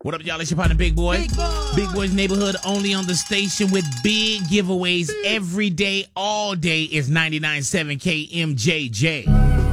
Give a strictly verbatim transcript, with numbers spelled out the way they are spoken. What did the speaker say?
What up, y'all? It's your partner, Big Boy. Big Boy. Big Boy's Neighborhood, only on the station with big giveaways every day, all day. Is ninety-nine point seven K M J J.